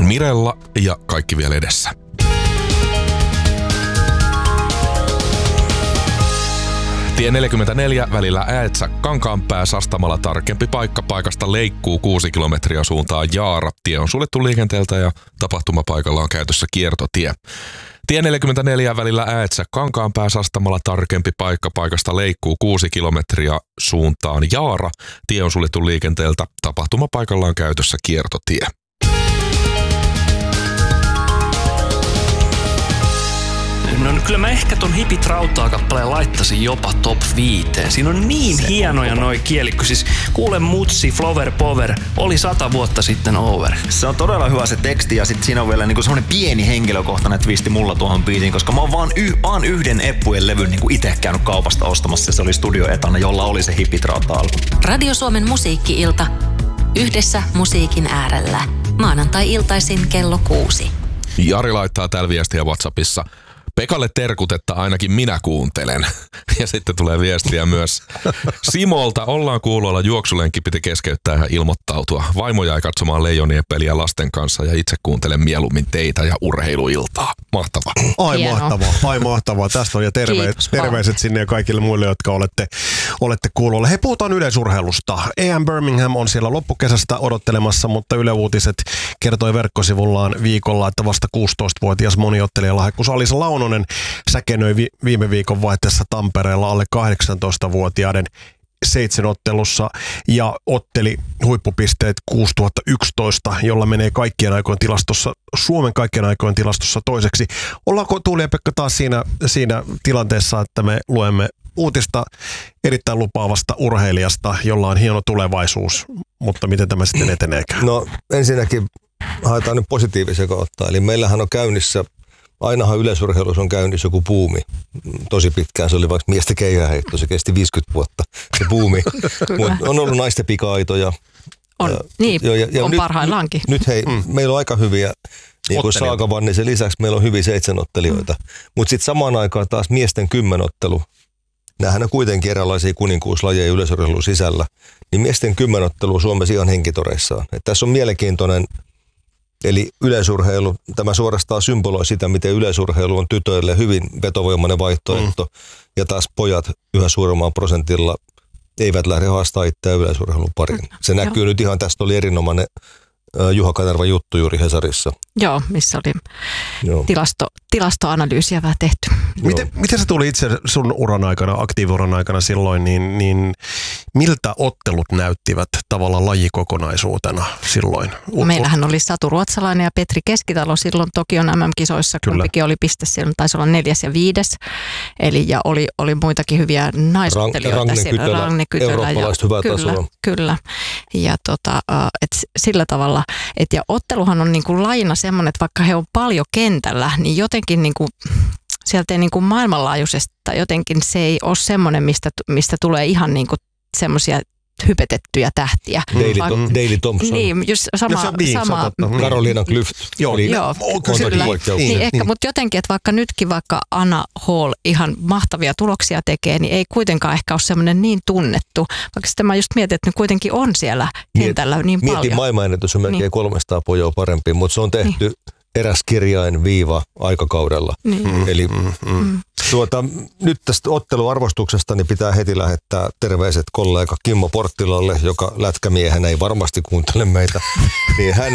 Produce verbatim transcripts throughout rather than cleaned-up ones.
Mirella ja kaikki vielä edessä. Tie neljäkymmentäneljä välillä Äätsä Kankaanpää Sastamala tarkempi paikka paikasta Leikkuu kuusi kilometriä suuntaan Jaara. Tie on suljettu liikenteeltä ja tapahtumapaikalla on käytössä kiertotie. Tie neljäkymmentäneljä välillä Äätsä Kankaanpää Sastamala tarkempi paikka paikasta Leikkuu kuusi kilometriä suuntaan Jaara. Tie on suljettu liikenteeltä. Tapahtumapaikalla on käytössä kiertotie. No kyllä mä ehkä ton Hipit rautaa kappaleen laittaisin jopa top viiteen. Siinä on niin se hienoja on noi kielikko. Siis kuule mutsi, flower power, oli sata vuotta sitten over. Se on todella hyvä se teksti ja sit siinä on vielä niinku semmonen pieni henkilökohtainen twisti mulla tuohon biitiin, koska mä oon vaan, y- vaan yhden Eppujen levyn niinku ite käynyt kaupasta ostamassa ja se oli Studio Etana, jolla oli se Hipit rauta-albumi. Radio Suomen musiikki-ilta. Yhdessä musiikin äärellä. Maanantai-iltaisin kello kuusi. Jari laittaa täällä viestiä WhatsAppissa. Pekalle terkut, että ainakin minä kuuntelen. Ja sitten tulee viestiä myös Simolta. Ollaan kuulolla, juoksulenki piti keskeyttää ja ilmoittautua. Vaimo jäi katsomaan Leijonien peliä lasten kanssa ja itse kuuntelen mieluummin teitä ja urheiluiltaa. Mahtavaa. Ai Hieno. mahtavaa, ai mahtavaa. Tästä on ja terve, Kiitos, terveiset vaan sinne ja kaikille muille, jotka olette, olette kuulolla. Hei, puhutaan yleisurheilusta. A M Birmingham on siellä loppukesästä odottelemassa, mutta Yle Uutiset kertoi verkkosivullaan viikolla, että vasta kuusitoistavuotias moniottelija Lahekkuus Alisa Launonen säkenöi vi- viime viikon vaihteessa Tampereella alle kahdeksantoistavuotiaiden seitsemänottelussa ja otteli huippupisteet kuusituhattayksitoista, jolla menee kaikkien aikojen tilastossa, Suomen kaikkien aikojen tilastossa toiseksi. Ollaanko Tuuli ja Pekka taas siinä, siinä tilanteessa, että me luemme uutista erittäin lupaavasta urheilijasta, jolla on hieno tulevaisuus, mutta miten tämä sitten eteneekään? No ensinnäkin haetaan nyt positiivisia kautta, eli meillähän on käynnissä ainahan yleisurheilussa on käynnissä joku buumi. Tosi pitkään se oli vaikka miesten keihäheitto, se kesti viisikymmentä vuotta se buumi. Mut on ollut naisten pika-aitoja. On, ja, niin, jo, ja, ja on nyt, parhaillaankin. Nyt hei, mm. meillä on aika hyviä, niin kuin Saakavan, sen lisäksi meillä on hyviä seitsemänottelijoita. Mm. Mutta sitten samaan aikaan taas miesten kymmenottelu, nämähän on kuitenkin eräänlaisia kuninkuuslajeja yleisurheilun sisällä, niin miesten kymmenottelu Suomessa ihan henkitoreissaan. Et tässä on mielenkiintoinen. Eli yleisurheilu, tämä suorastaan symboloi sitä, miten yleisurheilu on tytöille hyvin vetovoimainen vaihtoehto. Mm. Ja taas pojat yhä suuremmalla prosentilla eivät lähde haastaa itseään yleisurheilun pariin. Se näkyy nyt ihan, tästä oli erinomainen Juha Kanervan juttu juuri Hesarissa. Joo, missä oli tilasto, tilastoanalyysiä vähän tehty. Miten, miten se tuli itse sun uran aikana, aktiiviuran aikana silloin, niin, niin miltä ottelut näyttivät tavallaan lajikokonaisuutena silloin? Meillähän oli Satu Ruotsalainen ja Petri Keskitalo silloin Tokion M M-kisoissa. Kyllä. Kumpikin oli piste silloin, taisi olla neljäs ja viides. Eli ja oli, oli muitakin hyviä naisottelijoita. Ragne Kytölä, Ragne Kytölä eurooppalaista hyvää kyllä, tasoa. Kyllä, ja tota, et sillä tavalla, et ja otteluhan on niinku lajina semmoinen, että vaikka he on paljon kentällä, niin jotenkin niinku sieltä ei niinku maailmanlaajuisesta jotenkin se ei ole semmoinen, mistä, mistä tulee ihan niinku semmoisia hypetettyjä tähtiä. Daily, Vaan, Daily Thompson. Niin, just sama. No, niin, sama Carolina Klüft. Joo, oli joo kyllä. Niin, ehkä, mutta jotenkin, että vaikka nytkin vaikka Anna Hall ihan mahtavia tuloksia tekee, niin ei kuitenkaan ehkä ole semmoinen niin tunnettu. Vaikka sitten mä just mietin, että ne kuitenkin on siellä kentällä Miet, niin paljon. Mietin maailmanennätys on melkein niin. kolmesataa pojoa parempi, mutta se on tehty niin. eräs kirjain viiva aikakaudella. Niin. Eli mm. tuota, nyt tästä otteluarvostuksesta niin pitää heti lähettää terveiset kollega Kimmo Porttilalle, joka lätkämiehenä ei varmasti kuuntele meitä. Niin hän,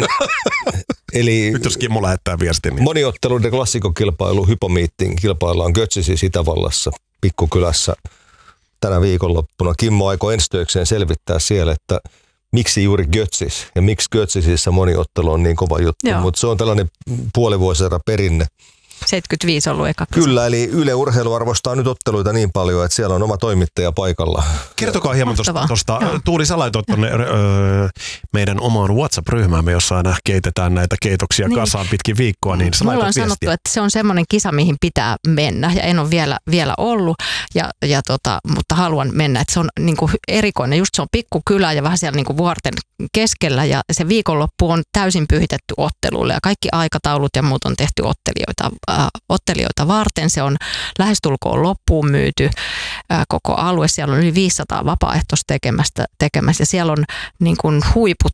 eli nyt jos Kimmo lähettää viestin. Niin. Moniotteluiden klassikokilpailu Hypomeeting kilpaillaan Götzisissä Itävallassa, pikkukylässä tänä viikonloppuna. Kimmo aikoi ensi töikseen selvittää siellä, että miksi juuri Götzis ja miksi Götzisissä moniottelu on niin kova juttu, mutta se on tällainen puolivuosisadan perinne. seitsemänkymmentäviisi ollut eka. Kyllä, eli Yle Urheilu arvostaa nyt otteluita niin paljon, että siellä on oma toimittaja paikalla. Kertokaa hieman tuosta. Tuuli, sä laitoit tuonne öö, meidän omaan WhatsApp-ryhmäämme, jossa aina keitetään näitä keitoksia niin. kasaan pitkin viikkoa. Niin Mulla on viestiä. Sanottu, että se on semmoinen kisa, mihin pitää mennä ja en ole vielä, vielä ollut, ja, ja tota, mutta haluan mennä. Että se on niin kuin erikoinen, just se on pikkukylä ja vähän siellä niin kuin vuorten keskellä ja se viikonloppu on täysin pyhitetty otteluille ja kaikki aikataulut ja muut on tehty ottelijoita ottelijoita varten. Se on lähestulkoon loppuun myyty ää, koko alue. Siellä on yli viisisataa vapaaehtoista tekemästä, tekemässä ja siellä on niin kuin huiput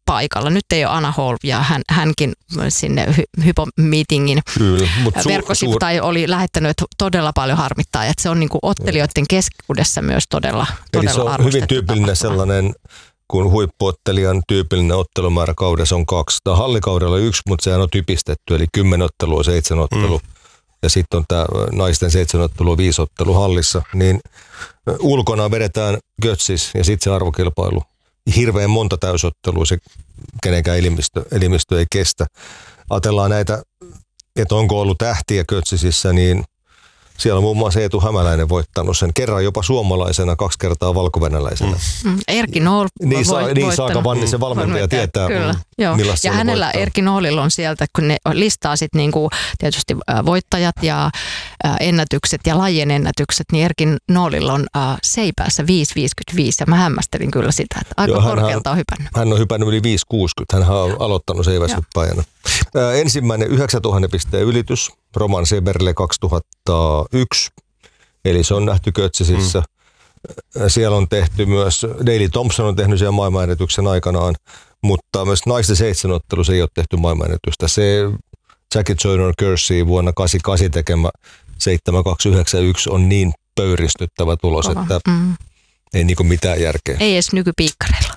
paikalla. Nyt ei ole Anna Hall ja hän, hänkin sinne hy- hypomeetingin verkkosivu tai oli lähettänyt, että todella paljon harmittaa. Että se on niin kuin ottelijoiden keskuudessa myös todella, todella Eli se on hyvin tyypillinen tapahtuma. Sellainen, kun huippuottelijan tyypillinen ottelumäärä kaudessa on kaksi. Tämä hallikaudella yksi, mutta sehän on typistetty, eli kymmenen ottelua, seitsemän ottelua. Mm. Ja sitten on tämä naisten seitsemän ottelua, viisi ottelu hallissa. Niin ulkona vedetään götsis ja sitten se arvokilpailu. Hirveän monta täysottelua se kenenkään elimistö, elimistö ei kestä. Ajatellaan näitä, että onko ollut tähtiä götsisissä, niin siellä on muun muassa Eetu Hämäläinen voittanut sen kerran jopa suomalaisena, kaksi kertaa valkovenäläisenä. Mm. Erkki Nool niin, saa, niin Saaka Vannisen valmentaja tietää, kyllä, joo. Ja hänellä voittaa. Erkki Noolilla on sieltä, kun ne listaa sit niinku tietysti voittajat ja ä, ennätykset ja lajien ennätykset, niin Erkki Noolilla on ä, seipäässä viisi viisikymmentäviisi ja mä hämmästelin kyllä sitä, että aika joo, korkealta on hypännyt. Hän on hypännyt yli viisi kuusikymmentä, hän on aloittanut seiväshyppäjänä. Ensimmäinen yhdeksäntuhannen pisteen ylitys, Roman Seberle kaksituhattayksi, eli se on nähty götsisissä. Mm. Siellä on tehty myös, Daley Thompson on tehnyt siellä maailmanennätyksen aikanaan, mutta myös naisten seitsemänottelussa ei ole tehty maailmanennätystä. Se Jackie Joyner Kersey vuonna kahdeksankymmentäkahdeksan tekemä seitsemän kaksi yhdeksän yksi on niin pöyristyttävä tulos, Kova. että mm. ei niinku mitään järkeä. Ei edes nykypiikkareilla.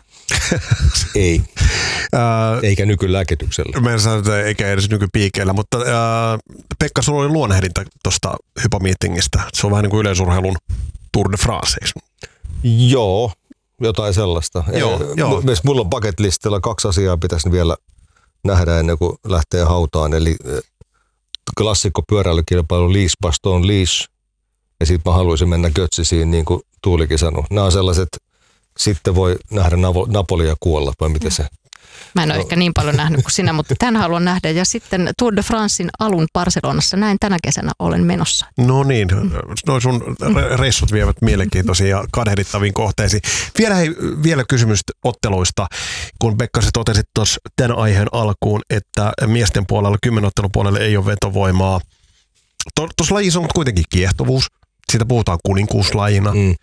Ei. Eikä nykylääkityksellä. Mä en sano, että eikä edes nykypiikeillä, mutta ää, Pekka, sulla oli luonnehdinta tuosta hypomeetingistä. Se on vähän niin kuin yleisurheilun Tour de France, eikö? Joo, jotain sellaista. Joo, e, joo. M- mulla on bucket listillä kaksi asiaa pitäisi vielä nähdä ennen kuin lähtee hautaan. Eli klassikko pyöräilykilpailu Lies Baston Lies. Ja sitten mä haluaisin mennä götsisiin, niin kuin Tuulikin sanoi. Nämä on sellaiset, sitten voi nähdä Napolia kuolla, vai miten se? Mä en ole no. ehkä niin paljon nähnyt kuin sinä, mutta tämän haluan nähdä. Ja sitten Tour de Francein alun Barcelonassa, näin tänä kesänä olen menossa. No niin, no sun reissut vievät mielenkiintoisiin ja kadehdittaviin kohteisiin. Vielä, hei, vielä kysymys otteluista, kun Pekka sä totesit tuossa tämän aiheen alkuun, että miesten puolella, kymmenottelun puolella ei ole vetovoimaa. Tuossa lajissa on kuitenkin kiehtovuus, siitä puhutaan kuninkuuslajina. Mm.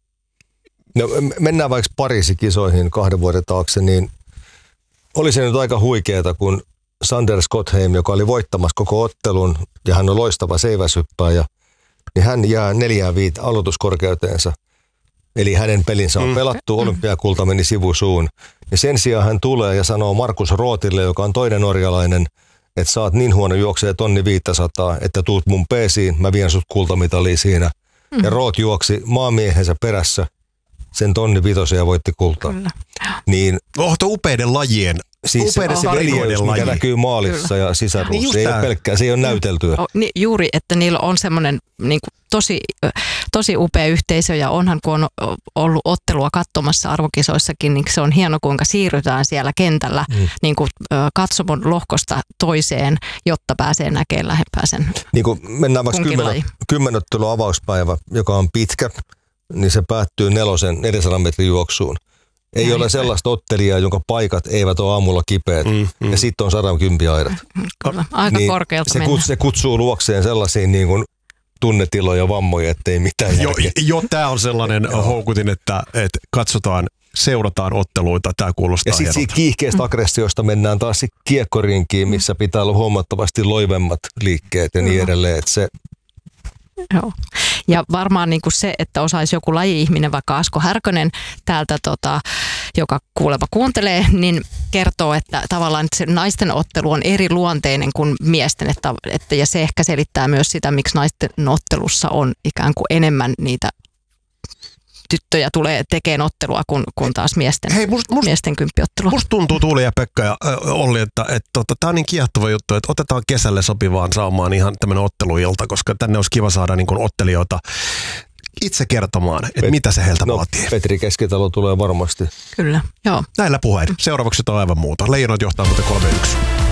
No, mennään vaikka Pariisin kisoihin kahden vuoden taakse, niin oli se nyt aika huikeeta, kun Sander Schottheim, joka oli voittamassa koko ottelun, ja hän on loistava seiväshyppääjä, niin hän jää neljään viit aloituskorkeuteensa. Eli hänen pelinsä on pelattu, olympiakulta meni sivusuun. Ja sen sijaan hän tulee ja sanoo Markus Rothille, joka on toinen norjalainen, että sä oot niin huono juoksee tonni viisisataa, että tuut mun peesiin, mä vien sut kultamitaliin siinä. Mm. Ja Roth juoksi maamiehensä perässä sen tonni vitosen ja voitti kultaa. Kyllä. Niin, oh, tuo upeiden lajien. Siis upeiden se veljeys, mikä näkyy maalissa Kyllä. ja sisäruussa. Niin se ei ole pelkkää, se ei ole näyteltyä. O, niin, juuri, että niillä on semmoinen niin kuin tosi, tosi upea yhteisö ja onhan kun on ollut ottelua katsomassa arvokisoissakin, niin se on hieno kuinka siirrytään siellä kentällä mm. niin kuin, katsomon lohkosta toiseen, jotta pääsee näkemään lähempää sen niin kuin mennään vaikka kymmen, kymmenottelun avauspäivä, joka on pitkä, niin se päättyy nelosen neljänsadan metrin juoksuun. Ei Näin. ole sellaista ottelijaa, jonka paikat eivät ole aamulla kipeät, mm, mm. ja sitten on sadan kympiaidat. Kyllä, aika niin korkealta se, mennä. se kutsuu luokseen sellaisiin niin kuin tunnetiloja, vammoja, ettei mitään jo, jo, tämä on sellainen houkutin, että, että katsotaan, seurataan otteluita, tämä kuulostaa ja sitten siitä kiihkeästä mm. aggressiosta mennään taas sit kiekkorinkiin, missä pitää olla huomattavasti loivemmat liikkeet ja niin edelleen, että se Joo. Ja varmaan niin kuin se, että osaisi joku laji-ihminen, vaikka Asko Härkönen täältä, tota, joka kuulemma kuuntelee, niin kertoo, että tavallaan se naisten ottelu on eri luonteinen kuin miesten. Että, että, ja se ehkä selittää myös sitä, miksi naisten ottelussa on ikään kuin enemmän niitä tyttöjä tulee tekemään ottelua kuin, kuin taas miesten, Hei, must, must, miesten kymppiottelua. Musta tuntuu Tuuli ja Pekka ja äh, Olli, että, että, että tämä on niin kiehtova juttu, että otetaan kesälle sopivaan saumaan ihan tämmöinen otteluilta, koska tänne olisi kiva saada niin kuin ottelijoita itse kertomaan, että Pet- mitä se heiltä no, vaatii. Petri Keskitalo tulee varmasti. Kyllä, joo. Näillä puhein. Seuraavaksi on aivan muuta. Leijonat johtaa muuten kolme yksi.